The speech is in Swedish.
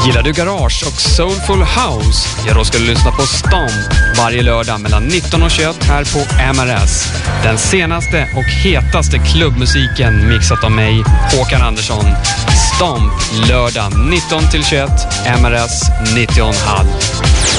Gillar du garage och soulful house? Ja, då ska du lyssna på Stomp varje lördag mellan 19 och 21 här på MRS. Den senaste och hetaste klubbmusiken mixat av mig, Håkan Andersson. Stomp lördag 19 till 21, MRS 90,5.